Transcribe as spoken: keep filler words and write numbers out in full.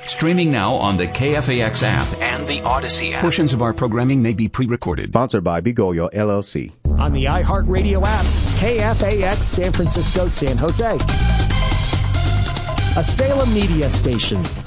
Streaming now on the K F A X app and the Odyssey app. Portions of our programming may be pre-recorded. Sponsored by Bigoyo L L C. On the iHeartRadio app, K F A X San Francisco, San Jose. A Salem media station.